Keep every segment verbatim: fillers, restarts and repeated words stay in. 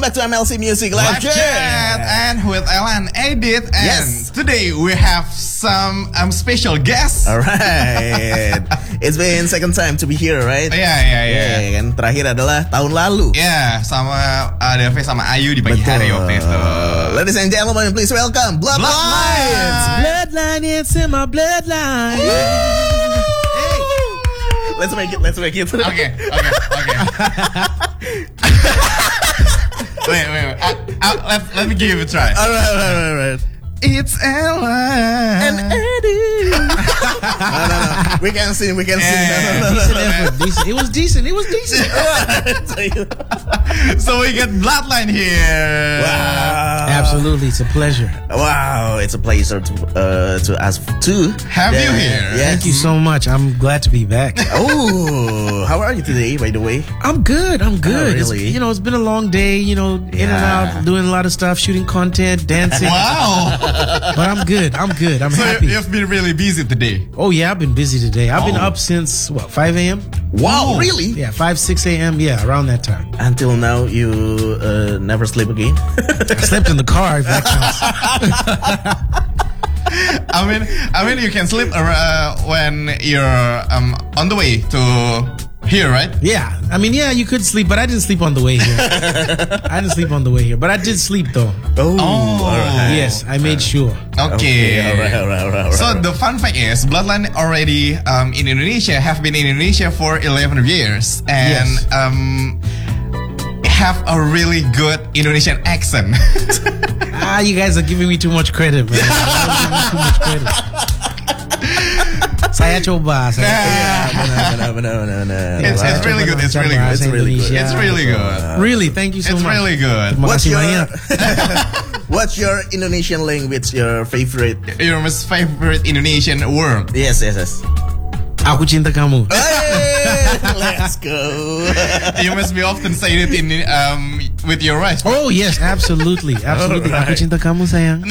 back to M L C Music Live, Live Chat. Chat and with Ella and Edith. And yes. Today we have some um, special guests. Alright. It's been second time to be here, right? Iya, iya, iya. Yeah, kan terakhir adalah tahun lalu. Ya, yeah, sama uh, Delve sama Ayu di pagi Betul. hari waktu itu. Ladies and gentlemen, please welcome Bloodline. Bloodline. Bloodline, it's in my bloodline. Hey. Let's make it, let's make it. Oke, oke, oke. Wait, wait, wait. Uh, uh, let, let me give it a try. Alright, alright, alright. It's Ella and Eddie. no, no, no. We can sing, we can yeah, sing. Yeah, no, no, no, Decent no, effort. Decent. It was decent. It was decent. So we get Bloodline here. Wow. Absolutely, it's a pleasure. Wow, it's a pleasure to uh, to us to have you here. Yes. Thank you so much. I'm glad to be back. Oh, how are you today, by the way? I'm good. I'm good. Oh, really? It's, you know, it's been a long day. You know, in Yeah. and out, doing a lot of stuff, shooting content, dancing. Wow. But I'm good. I'm good. I'm so happy. you've been really busy today. Oh yeah, I've been busy today. I've been Oh. up since what five a.m. Wow, really? Yeah, five six a.m. Yeah, around that time. Until now, you uh, never sleep again? I slept in the car. If that counts. I mean, I mean, you can sleep uh, when you're um, on the way to here, right? Yeah, I mean, yeah, you could sleep, but I didn't sleep on the way here. I didn't sleep on the way here, but I did sleep though. Oh, Oh. all right. Yes, I made sure. Okay. all right, all right, all right. All So right. the fun fact is, Bloodline already um, in Indonesia have been in Indonesia for eleven years and Yes. um, have a really good Indonesian accent. Ah, you guys are giving me too much credit, man. You're giving me too much credit. Saya coba. Saya no, no, no, no, no. It's, it's really good. It's really good. It's really good. It's really good. Really, thank you so It's much. really good. Terima What's kasih your banyak. What's your Indonesian language? Your favorite? Your most favorite Indonesian word? Yes, yes, yes. Aku cinta kamu. Hey, let's go. You must be often saying it in um with your wife. Oh yes, absolutely, absolutely. Alright. Aku cinta kamu, sayang.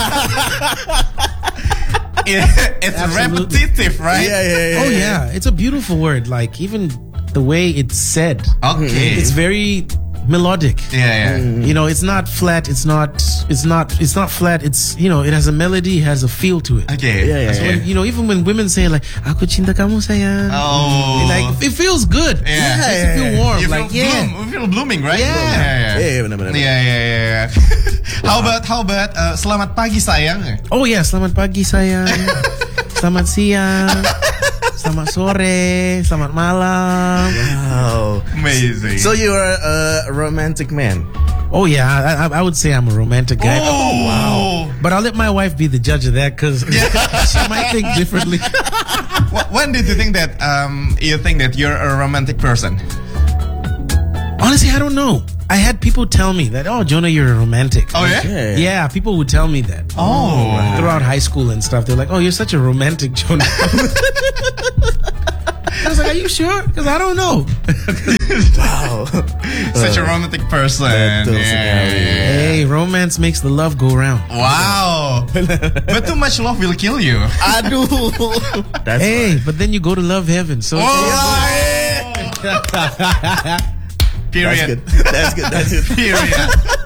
It, it's Absolutely. repetitive, right? Yeah, yeah, yeah. Oh yeah, it's a beautiful word. Like even the way it's said, Okay. it's very melodic. yeah, yeah. You know, it's not flat. It's not. It's not. It's not flat. It's you know, it has a melody, has a feel to it. Okay. Yeah, yeah, So okay. when, you know, even when women say like "Aku cinta kamu, sayang," Oh. it, like it feels good. Yeah. It makes you feel warm. You like feel yeah. bloom, you feel blooming, right? Yeah. yeah, yeah. Yeah, benar, benar, benar. Yeah, yeah, yeah, yeah. How about how about uh, selamat pagi sayang? Oh yeah, selamat pagi sayang. Selamat siang. Selamat sore. Selamat malam. Wow. Amazing. So you are a romantic man. Oh yeah, I, I- I would say I'm a romantic guy. oh wow. But I'll let my wife be the judge of that because she might think differently. Wh- When did you think that um you think that you're a romantic person? Honestly, I don't know. I had people tell me that, oh, Jonah, you're a romantic. Oh yeah. Yeah. Yeah, people would tell me that. Oh. Throughout high school and stuff, they're like, oh, you're such a romantic, Jonah. I was like, are you sure? Because I don't know. Wow. Such a romantic person. Betul Yeah, sekali. yeah, yeah. Hey, romance makes the love go round. Wow. But too much love will kill you. Aduh. That's Hey, but then you go to love heaven. So Oh. That's Period. good. That's good. That's good. Period.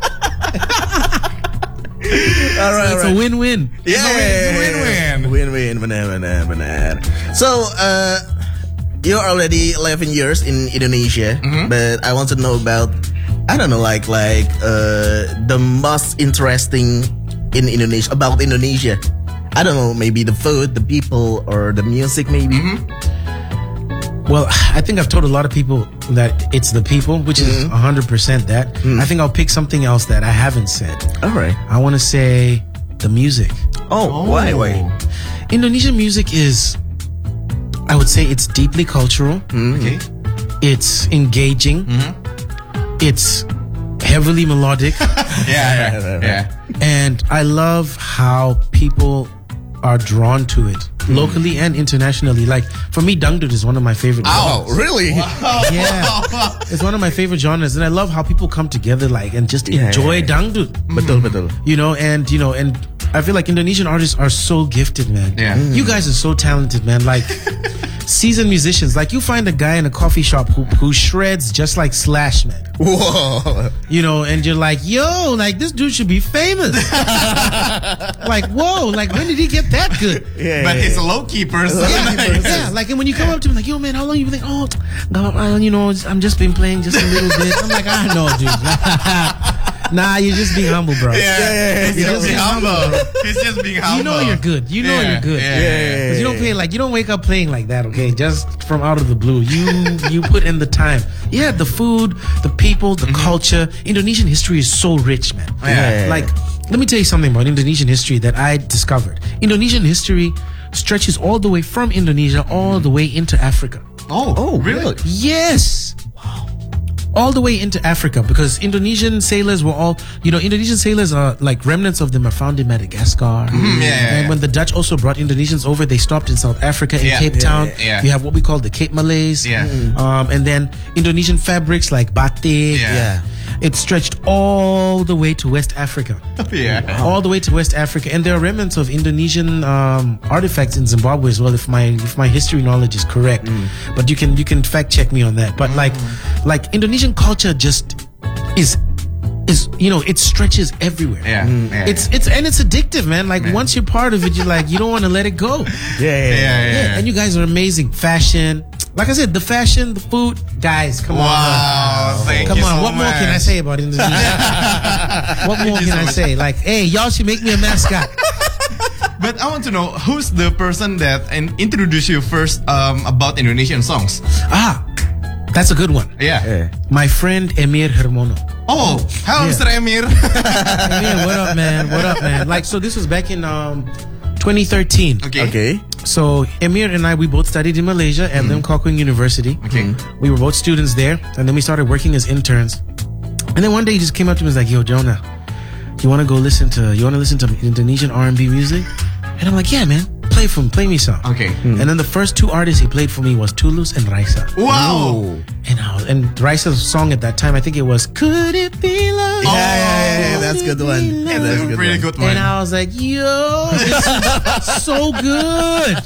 All right, all it's right. a win-win. Yeah, win-win. Win-win, benar, benar, benar. So, uh, you're already eleven years in Indonesia, but I want to know about, I don't know, like, like, uh, the most interesting in Indonesia, about Indonesia. I don't know, maybe the food, the people, or the music, maybe. Well, I think I've told a lot of people that it's the people, which is one hundred percent that. I think I'll pick something else that I haven't said. All right. I want to say the music. Oh, why, why? Indonesian music is, I would say it's deeply cultural. Okay. It's engaging. It's heavily melodic. Yeah, yeah, yeah. And I love how people are drawn to it locally and internationally. Like for me, dangdut is one of my favorite Oh, genres. really? Yeah, it's one of my favorite genres, and I love how people come together like and just Yeah, enjoy yeah, yeah. dangdut. Betul, betul. You know, and you know, and I feel like Indonesian artists are so gifted, man. Yeah. You guys are so talented, man. Like seasoned musicians. Like you find a guy in a coffee shop who who shreds just like Slash, man. Whoa. You know, and you're like, yo, like this dude should be famous. Like, whoa, like when did he get that good? Yeah, But yeah, he's a yeah. low key person. Yeah, yeah, like, and when you come up to me, like, yo, man, how long you been like, oh, God, I, you know, I'm just been playing just a little bit. I'm like, I know, dude. Nah, you're just being humble, bro. Yeah, yeah, yeah. He's You're just being humble. He's just being humble. You know you're good. You know Yeah, you're good. yeah, yeah, yeah. Because you don't play like you don't wake up playing like that, okay? Just from out of the blue. You you put in the time. Yeah, the food, the people, the culture. Indonesian history is so rich, man. Yeah. Like, let me tell you something about Indonesian history that I discovered. Indonesian history stretches all the way from Indonesia all the way into Africa. Oh, Oh, really? really? Yes. All the way into Africa, because Indonesian sailors were all, you know, Indonesian sailors are like remnants of them are found in Madagascar. yeah, yeah, And yeah. when the Dutch also brought Indonesians over, they stopped in South Africa, in Yeah, Cape yeah, Town. yeah, yeah. You have what we call the Cape Malays. Yeah. Um, and then Indonesian fabrics like batik. Yeah. Yeah. It stretched all the way to West Africa. Yeah. All the way to West Africa, and there are remnants of Indonesian um, artifacts in Zimbabwe as well. If my if my history knowledge is correct, but you can you can fact check me on that. But like like Indonesian culture just is is you know it stretches everywhere. Yeah. yeah. It's it's and it's addictive, man. Like once you're part of it, you're like you don't want to let it go. Yeah, yeah, yeah, yeah. yeah. Yeah, and you guys are amazing. Fashion, like I said, the fashion, the food, guys. Come on. Wow. Thank Come you on, so what more can I much. say about Indonesia? What more you can so I much. say? Like, hey, y'all should make me a mascot. But I want to know who's the person that in- introduced you first um, about Indonesian songs. Ah, that's a good one. Yeah. Yeah. My friend Emir Hermono. Oh, hello, Yeah. Mister Emir. Emir, what up, man? What up, man? Like, so this was back in um, twenty thirteen. okay. Okay. So Emir and I, we both studied in Malaysia at Lim Kok Keng University. Okay. We were both students there, and then we started working as interns. And then one day he just came up to me and was like, yo, Jonah, you want to go listen to, you want to listen to Indonesian R and B music? And I'm like, yeah, man, play for me, play me some. Okay. And then the first two artists he played for me was Tulus and Raisa. Wow. And I was, and Raisa's song at that time, I think it was Could It Be Love? Yeah, yeah, yeah, yeah, that's a good one. That's That's a good pretty one. good one. And I was like, yo, this is so good.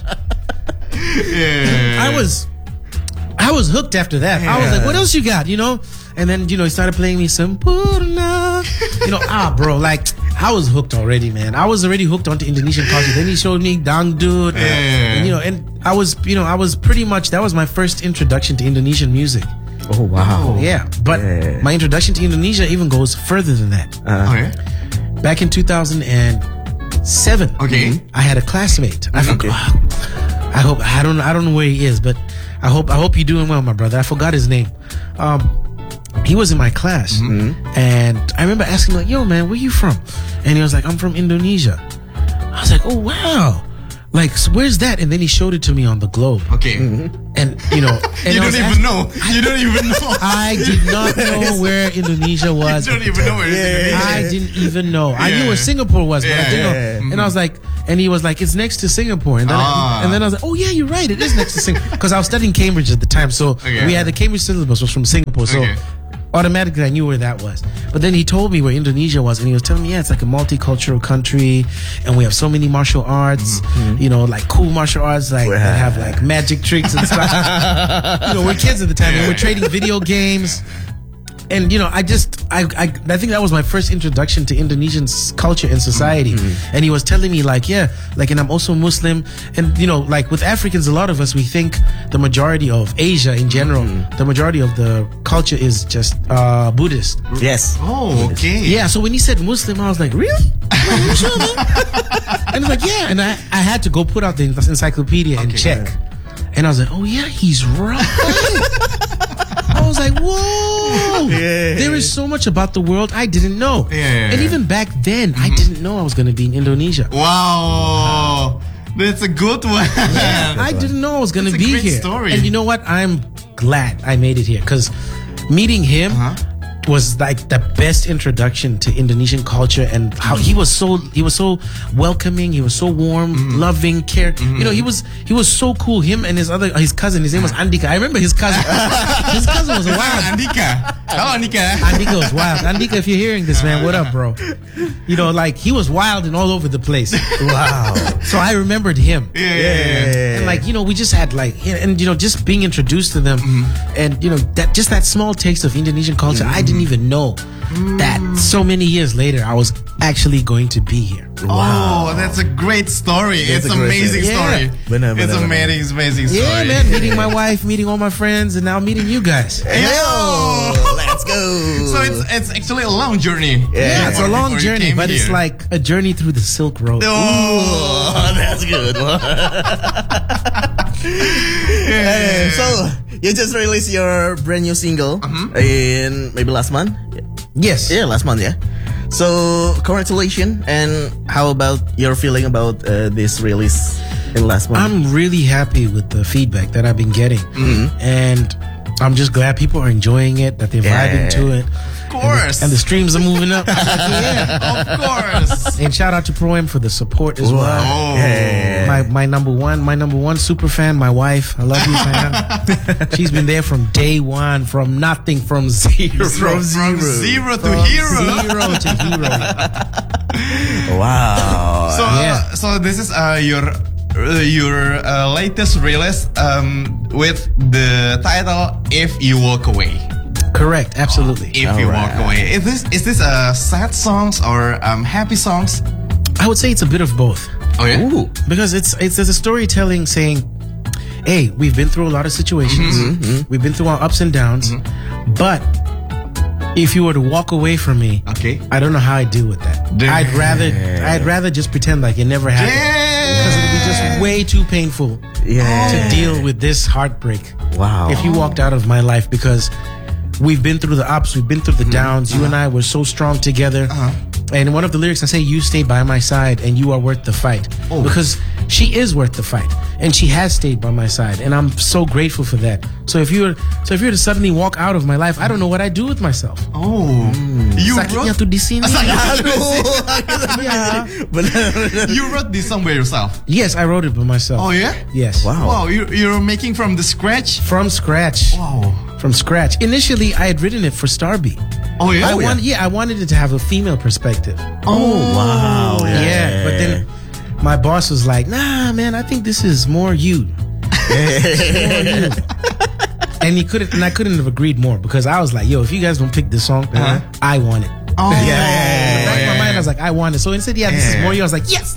yeah. I was I was hooked after that. I was like, what else you got? You know? And then, you know, he started playing me some Purna. You know, ah, bro, like, I was hooked already, man. I was already hooked onto Indonesian culture. Then he showed me Dangdut. Yeah. And, you know, and I was, you know, I was pretty much, that was my first introduction to Indonesian music. Oh, wow. Yeah. But Yeah. my introduction to Indonesia even goes further than that. Okay. Back in two thousand seven, Okay. I had a classmate. I forgot. I hope I don't I don't know where he is, but I hope I hope you're doing well, my brother. I forgot his name. Um, he was in my class, and I remember asking him, like, "Yo, man, where you from?" And he was like, "I'm from Indonesia." I was like, "Oh, wow." Like, so where's that? And then he showed it to me on the globe. Okay. And, you know, and You I don't was even asking- know. You don't even know. I did not know where Indonesia was. You don't even know where it is. I didn't even know. I Yeah. knew where Singapore was, but I didn't Yeah. know. And I was like, and he was like, it's next to Singapore. And then, Ah. I, and then I was like, oh yeah, you're right. It is next to Singapore. Because I was studying Cambridge at the time. So Okay. we had the Cambridge syllabus was from Singapore. So Okay. automatically I knew where that was. But then he told me where Indonesia was. And he was telling me, yeah, it's like a multicultural country. And we have so many martial arts, you know, like cool martial arts, like that have like magic tricks and stuff. You know, we're kids at the time and we're trading video games. And, you know, I just, I, I, I think that was my first introduction to Indonesian s- culture and society. And he was telling me, like, yeah, like, and I'm also Muslim. And, you know, like with Africans, a lot of us, we think the majority of Asia in general, the majority of the culture is just uh, Buddhist. Yes. Oh, okay. Yeah, so when he said Muslim, I was like, really? I'm like, you sure, man? And he's like, yeah. And I, I had to go put out the encyclopedia and Okay. check. And I was like, oh, yeah, he's right. I was like, whoa. Yeah. There is so much about the world I didn't know. Yeah, yeah, And yeah. even back then, I didn't know I was going to be in Indonesia. Wow. That's a good one. I didn't know I was going to That's a be great here. story. And you know what? I'm glad I made it here because meeting him Uh-huh. was like the best introduction to Indonesian culture and how he was so he was so welcoming. He was so warm, Mm-hmm. loving, care. You know, he was he was so cool. Him and his other his cousin. His name was Andika. I remember his cousin. His cousin was a wild. Andika. Halo Andika. Andika was wild. Andika, if you're hearing this, man, what up, bro? You know, like he was wild and all over the place. Wow. So I remembered him. Yeah, yeah, yeah. And like, you know, we just had like, and you know, just being introduced to them, mm-hmm. and you know, that just that small taste of Indonesian culture, mm-hmm. I didn't even know mm. that so many years later I was actually going to be here. Wow, oh, that's a great story. That's it's an amazing yeah. story. Benar, benar, it's benar. amazing, amazing story. Yeah, man, meeting my wife, meeting all my friends, and now meeting you guys. Yo, let's go. So it's it's actually a long journey. Yeah, it's a long Before you journey, came but it's here. like a journey through the Silk Road. Oh, Oh, that's good. Hey, so you just released your brand new single Uh-huh. in maybe last month. Yes. Yeah, last month. Yeah. So congratulations. And how about your feeling about uh, this release in last month? I'm really happy with the feedback that I've been getting, Mm-hmm. and I'm just glad people are enjoying it, that they're Yeah. vibing to it. of course. And the streams are moving up. I'm like, yeah. of course. And shout out to Pro M for the support as well. Oh. Yeah. My my number one, my number one super fan, my wife. I love you, man. She's been there from day one, from nothing, from zero, From, from zero to from hero. zero to hero. Wow. So, Yeah. uh, so this is uh, your uh, your uh, latest release um, with the title "If You Walk Away." Correct, absolutely. If you Alright. walk away, is this is this uh, sad songs or um, happy songs? I would say it's a bit of both. Oh yeah. Ooh. Because it's it's there's a storytelling saying, hey, we've been through a lot of situations, Mm-hmm. we've been through our ups and downs, but if you were to walk away from me, Okay. I don't know how I'd deal with that. Damn. I'd rather I'd rather just pretend like it never happened, because it would be just way too painful Yeah. to deal with this heartbreak. Wow. If you walked out of my life, because we've been through the ups, we've been through the downs. You and I were so strong together. And in one of the lyrics, I say, "You stay by my side, and you are worth the fight." Oh. Because she is worth the fight, and she has stayed by my side, and I'm so grateful for that. So if you were, so if you were to suddenly walk out of my life, I don't know what I'd do with myself. Oh, you Sakitnya wrote tuh di sini. Yeah. Benar. you wrote this song by yourself. Yes, I wrote it by myself. Oh yeah. Yes. Wow. Wow, you you're making from the scratch. From scratch. Wow. From scratch. Initially, I had written it for Starby. Oh yeah. I want, yeah, I wanted it to have a female perspective. Oh wow. Yeah. Yeah, but then my boss was like, "Nah, man, I think this is more you." More you. And he couldn't, and I couldn't have agreed more, because I was like, "Yo, if you guys don't pick this song, Uh-huh. I want it." Oh Yeah. In the back of my yeah. mind, I was like, "I want it." So instead, yeah, this is Yeah. more you. I was like, "Yes."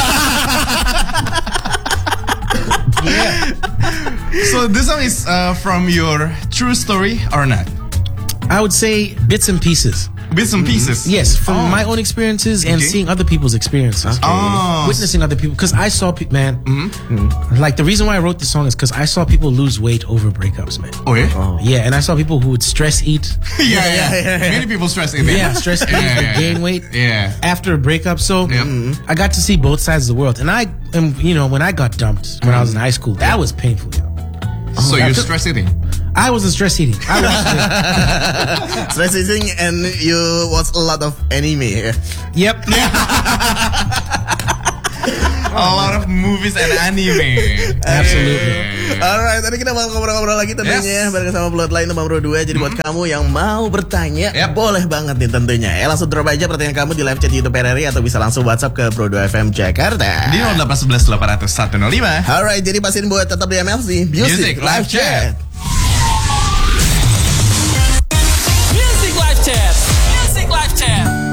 So this song is uh, from your true story or not? I would say bits and pieces. Bits and pieces. Yes, from Oh. my own experiences and Okay. seeing other people's experiences. Oh. Witnessing other people, because I saw people, man. Mm-hmm. Like the reason why I wrote this song is because I saw people lose weight over breakups, man. Oh yeah. Yeah, and I saw people who would stress eat. yeah, yeah, Many people stress eating. Yeah, stress eat, Yeah, they yeah, gain yeah. weight Yeah. after a breakup. So Yep. I got to see both sides of the world, and I, am, you know, when I got dumped when I was in high school, that was painful. You know? So I you're took- stress eating. I wasn't stress eating. I was, Stress eating, and you watch a lot of anime. yep. A lot of movies and anime. Absolutely. Alright, tadi kita bakal ngobrol-ngobrol lagi tentunya Yes. bareng sama Bloodline nomor dua. Jadi buat kamu yang mau bertanya, Yep. boleh banget nih tentunya. Ya langsung drop aja pertanyaan kamu di live chat YouTube R R I atau bisa langsung WhatsApp ke Pro dua F M Jakarta. Di nol delapan satu satu delapan nol nol satu nol lima. Alright, jadi pastiin buat tetap di M L C Music, Music Live Live Chat. Chat.